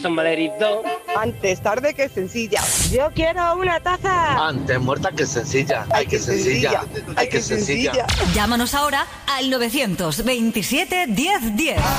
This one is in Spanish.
malherido. Antes tarde que sencilla. Yo quiero una taza. Antes muerta que sencilla. Ay, que sencilla. Ay, que sencilla. Llámanos ahora al 927 10 10.